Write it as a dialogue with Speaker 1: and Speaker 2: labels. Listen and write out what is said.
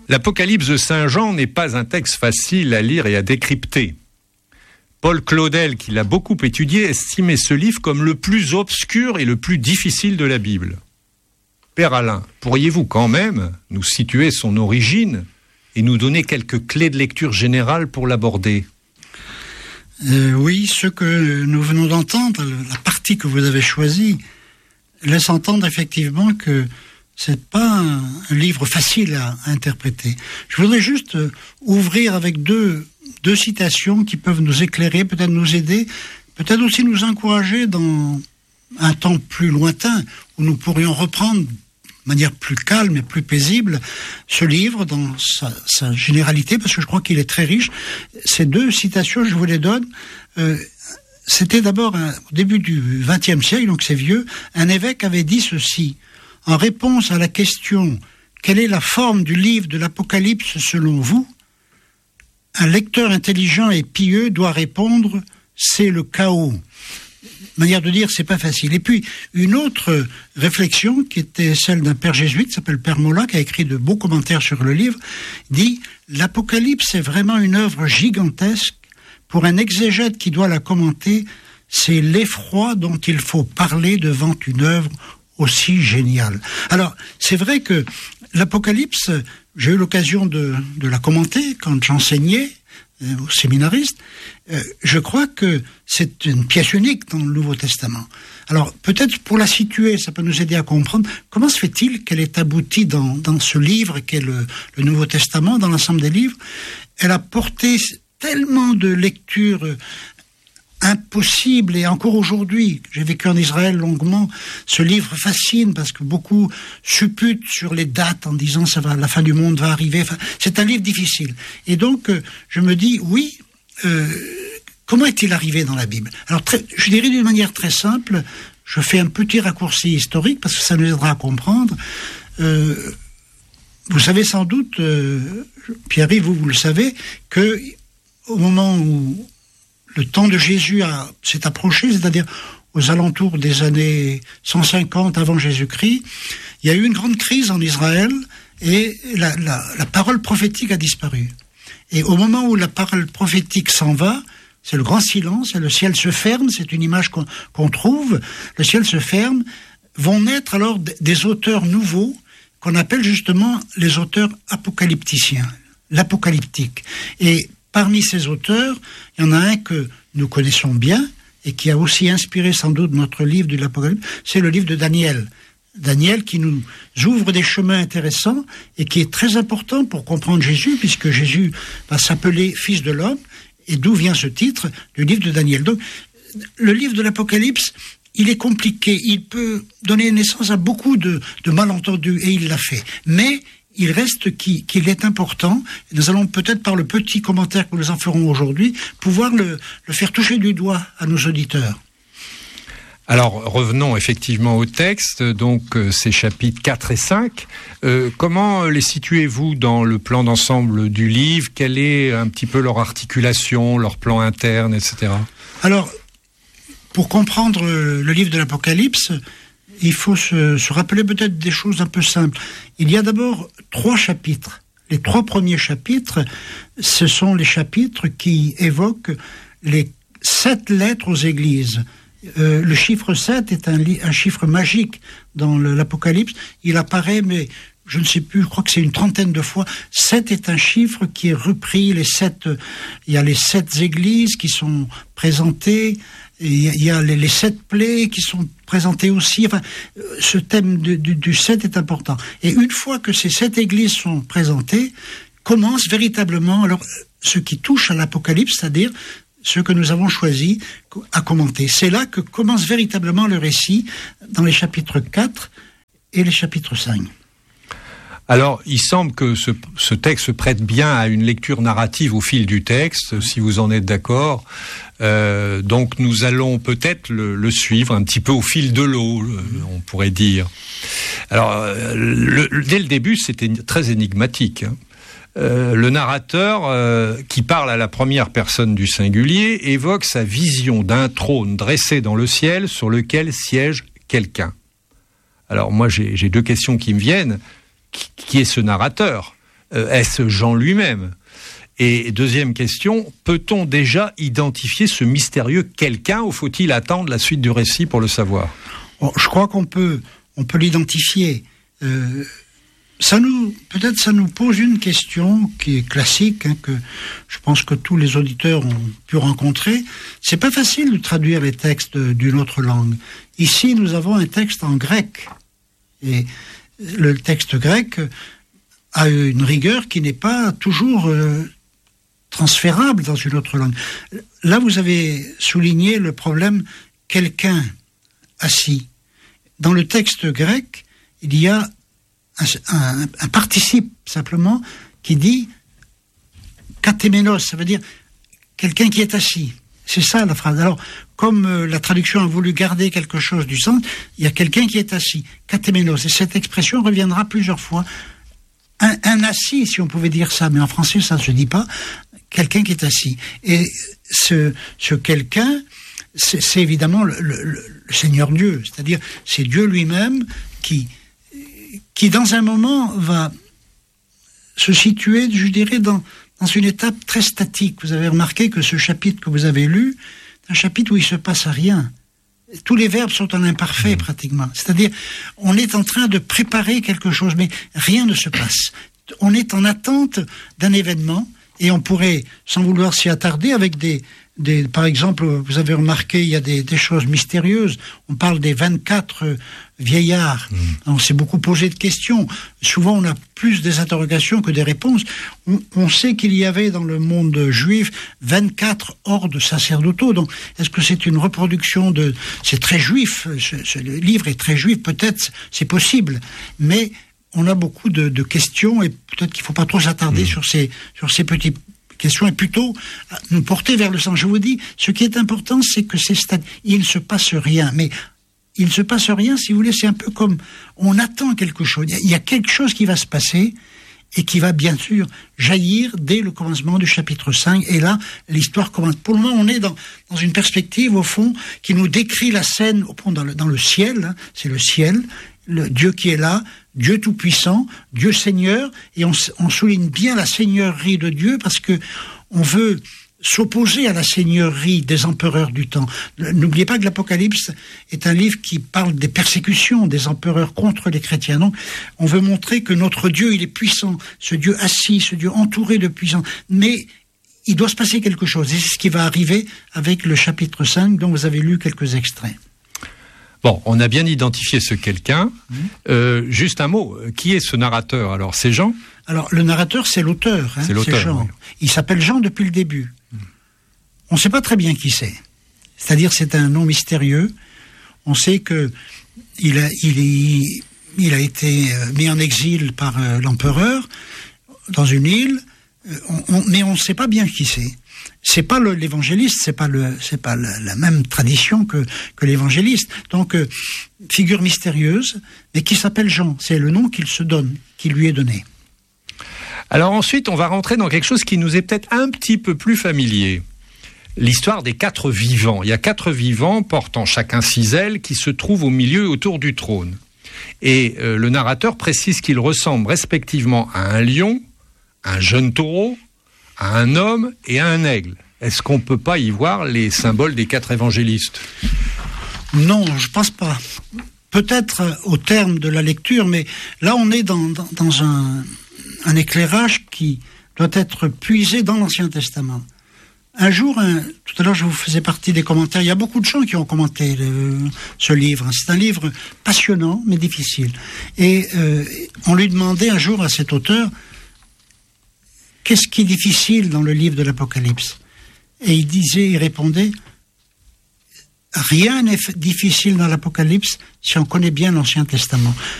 Speaker 1: L'Apocalypse de Saint Jean n'est pas un texte facile à lire et à décrypter. Paul Claudel, qui l'a beaucoup étudié, estimait ce livre comme le plus obscur et le plus difficile de la Bible. Père Alain, pourriez-vous quand même nous situer son origine et nous donner quelques clés de lecture générale pour l'aborder ?
Speaker 2: Oui, ce que nous venons d'entendre, la partie que vous avez choisie, laisse entendre effectivement que c'est pas un livre facile à interpréter. Je voudrais juste ouvrir avec deux citations qui peuvent nous éclairer, peut-être nous aider, peut-être aussi nous encourager dans un temps plus lointain où nous pourrions reprendre de manière plus calme et plus paisible ce livre dans sa généralité, parce que je crois qu'il est très riche. Ces deux citations, je vous les donne. C'était d'abord au début du XXe siècle, donc c'est vieux. Un évêque avait dit ceci: en réponse à la question « Quelle est la forme du livre de l'Apocalypse selon vous ?», un lecteur intelligent et pieux doit répondre « c'est le chaos ». Manière de dire, c'est pas facile. Et puis, une autre réflexion, qui était celle d'un père jésuite, qui s'appelle Père Mola, qui a écrit de beaux commentaires sur le livre, dit « L'Apocalypse est vraiment une œuvre gigantesque. Pour un exégète qui doit la commenter, c'est l'effroi dont il faut parler devant une œuvre aussi géniale. » Alors, c'est vrai que l'Apocalypse, j'ai eu l'occasion de la commenter quand j'enseignais aux séminaristes. Je crois que c'est une pièce unique dans le Nouveau Testament. Alors, peut-être pour la situer, ça peut nous aider à comprendre comment se fait-il qu'elle est aboutie dans ce livre qu'est le Nouveau Testament, dans l'ensemble des livres. Elle a porté tellement de lectures impossible, et encore aujourd'hui, j'ai vécu en Israël longuement, ce livre fascine parce que beaucoup supputent sur les dates en disant la fin du monde va arriver. Enfin, c'est un livre difficile. Et donc, je me dis, oui, comment est-il arrivé dans la Bible ? Alors, je dirais d'une manière très simple, je fais un petit raccourci historique parce que ça nous aidera à comprendre. Vous savez sans doute, Pierre-Yves, vous le savez, que au moment où le temps de Jésus s'est approché, c'est-à-dire aux alentours des années 150 avant Jésus-Christ, il y a eu une grande crise en Israël et la parole prophétique a disparu. Et au moment où la parole prophétique s'en va, c'est le grand silence, et le ciel se ferme, c'est une image qu'on trouve, le ciel se ferme, vont naître alors des auteurs nouveaux qu'on appelle justement les auteurs apocalypticiens, l'apocalyptique. Et parmi ces auteurs, il y en a un que nous connaissons bien et qui a aussi inspiré sans doute notre livre de l'Apocalypse, c'est le livre de Daniel. Daniel qui nous ouvre des chemins intéressants et qui est très important pour comprendre Jésus, puisque Jésus va s'appeler Fils de l'homme, et d'où vient ce titre du livre de Daniel. Donc, le livre de l'Apocalypse, il est compliqué, il peut donner naissance à beaucoup de malentendus, et il l'a fait. Mais il reste qu'il est important. Nous allons peut-être, par le petit commentaire que nous en ferons aujourd'hui, pouvoir le faire toucher du doigt à nos auditeurs.
Speaker 1: Alors, revenons effectivement au texte, donc ces chapitres 4 et 5. Comment les situez-vous dans le plan d'ensemble du livre ? Quelle est un petit peu leur articulation, leur plan interne, etc.
Speaker 2: Alors, pour comprendre le livre de l'Apocalypse, il faut se rappeler peut-être des choses un peu simples. Il y a d'abord 3 chapitres. Les 3 premiers chapitres, ce sont les chapitres qui évoquent les 7 lettres aux églises. Le chiffre 7 est un chiffre magique dans l'Apocalypse. Il apparaît, mais je ne sais plus, je crois que c'est une 30aine de fois. 7 est un chiffre qui est repris. Il y a les 7 églises qui sont présentées. Il y a les 7 plaies qui sont présentées aussi. Enfin, ce thème du 7 est important. Et une fois que ces 7 églises sont présentées, commence véritablement alors ce qui touche à l'Apocalypse, c'est-à-dire ce que nous avons choisi à commenter. C'est là que commence véritablement le récit dans les chapitres 4 et les chapitres 5.
Speaker 1: Alors, il semble que ce texte se prête bien à une lecture narrative au fil du texte, si vous en êtes d'accord. Donc, nous allons peut-être le suivre un petit peu au fil de l'eau, on pourrait dire. Alors, dès le début, c'était très énigmatique, hein. Le narrateur, qui parle à la première personne du singulier, évoque sa vision d'un trône dressé dans le ciel sur lequel siège quelqu'un. Alors, moi, j'ai 2 questions qui me viennent. Qui est ce narrateur ? Est-ce Jean lui-même ? Et deuxième question, peut-on déjà identifier ce mystérieux quelqu'un ou faut-il attendre la suite du récit pour le savoir ?
Speaker 2: Je crois qu'on peut l'identifier. Ça nous pose une question qui est classique, que je pense que tous les auditeurs ont pu rencontrer. C'est pas facile de traduire les textes d'une autre langue. Ici, nous avons un texte en grec. Et le texte grec a une rigueur qui n'est pas toujours transférable dans une autre langue. Là, vous avez souligné le problème « quelqu'un assis ». Dans le texte grec, il y a un participe simplement qui dit katéménos, ça veut dire quelqu'un qui est assis. C'est ça la phrase. Alors, comme la traduction a voulu garder quelque chose du sens, il y a quelqu'un qui est assis, katéménos. Et cette expression reviendra plusieurs fois. Un assis, si on pouvait dire ça, mais en français ça ne se dit pas, quelqu'un qui est assis. Et ce quelqu'un, c'est évidemment le Seigneur Dieu, c'est-à-dire c'est Dieu lui-même qui dans un moment va se situer, je dirais, dans une étape très statique. Vous avez remarqué que ce chapitre que vous avez lu, c'est un chapitre où il ne se passe rien. Tous les verbes sont en imparfait pratiquement. C'est-à-dire, on est en train de préparer quelque chose, mais rien ne se passe. On est en attente d'un événement et on pourrait, sans vouloir s'y attarder, avec par exemple, vous avez remarqué, il y a des choses mystérieuses. On parle des 24 vieillards. On s'est beaucoup posé de questions. Souvent, on a plus des interrogations que des réponses. On sait qu'il y avait dans le monde juif 24 ordres sacerdotaux. Donc, est-ce que c'est une reproduction de... C'est très juif. Ce livre est très juif. Peut-être, c'est possible. Mais on a beaucoup de questions et peut-être qu'il ne faut pas trop s'attarder sur ces petits questions et plutôt nous porter vers le sens. Je vous dis, ce qui est important, c'est que il ne se passe rien. Mais il ne se passe rien, si vous voulez, c'est un peu comme on attend quelque chose. Il y a quelque chose qui va se passer et qui va bien sûr jaillir dès le commencement du chapitre 5. Et là, l'histoire commence. Pour le moment, on est dans une perspective, au fond, qui nous décrit la scène au fond, dans le ciel. Hein. C'est le ciel, le Dieu qui est là, Dieu tout-puissant, Dieu Seigneur, et on souligne bien la seigneurie de Dieu parce que on veut s'opposer à la seigneurie des empereurs du temps. N'oubliez pas que l'Apocalypse est un livre qui parle des persécutions des empereurs contre les chrétiens. Donc, on veut montrer que notre Dieu, il est puissant, ce Dieu assis, ce Dieu entouré de puissance, mais il doit se passer quelque chose, et c'est ce qui va arriver avec le chapitre 5 dont vous avez lu quelques extraits.
Speaker 1: Bon, on a bien identifié ce quelqu'un. Juste un mot, qui est ce narrateur ? Alors, c'est Jean ?
Speaker 2: Alors, le narrateur, c'est l'auteur. Hein, c'est Jean. Oui. Il s'appelle Jean depuis le début. On ne sait pas très bien qui c'est. C'est-à-dire, c'est un nom mystérieux. On sait que il a été mis en exil par l'empereur dans une île, mais on ne sait pas bien qui c'est. C'est pas l'évangéliste, c'est pas la même tradition que l'évangéliste. Donc, figure mystérieuse, mais qui s'appelle Jean. C'est le nom qu'il se donne, qui lui est donné.
Speaker 1: Alors ensuite, on va rentrer dans quelque chose qui nous est peut-être un petit peu plus familier. L'histoire des 4 vivants. Il y a 4 vivants portant chacun 6 ailes qui se trouvent au milieu autour du trône. Et le narrateur précise qu'ils ressemblent respectivement à un lion, un jeune taureau, à un homme et à un aigle. Est-ce qu'on ne peut pas y voir les symboles des 4 évangélistes ?
Speaker 2: Non, je ne pense pas. Peut-être au terme de la lecture, mais là on est dans un éclairage qui doit être puisé dans l'Ancien Testament. Un jour, tout à l'heure je vous faisais partie des commentaires, il y a beaucoup de gens qui ont commenté ce livre. C'est un livre passionnant mais difficile. Et on lui demandait un jour à cet auteur, qu'est-ce qui est difficile dans le livre de l'Apocalypse ? Et il répondait, rien n'est difficile dans l'Apocalypse si on connaît bien l'Ancien Testament.